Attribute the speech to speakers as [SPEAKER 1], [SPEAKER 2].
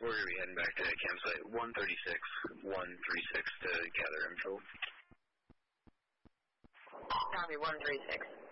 [SPEAKER 1] We're going to be heading back to campsite 136 to gather info.
[SPEAKER 2] Copy, 136.